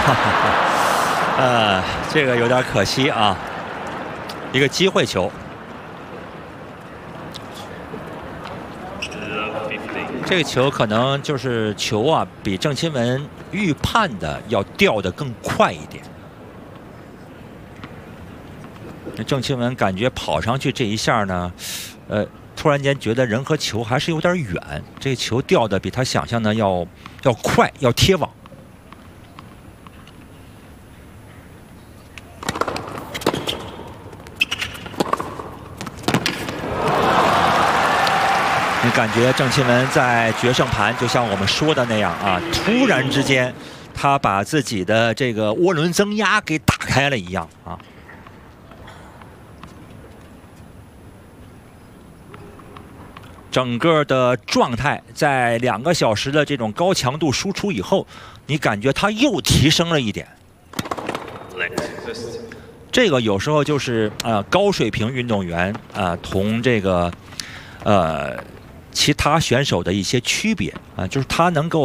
这个有点可惜啊，一个机会球。这个球可能就是球啊，比郑钦文预判的要掉得更快一点。郑钦文感觉跑上去这一下呢，突然间觉得人和球还是有点远，这个球掉的比他想象的要快，要贴网。你感觉郑钦文在决胜盘就像我们说的那样啊，突然之间他把自己的这个涡轮增压给打开了一样啊。整个的状态在2个小时的这种高强度输出以后，你感觉他又提升了一点。这个有时候就是高水平运动员同这个其他选手的一些区别啊，就是他能够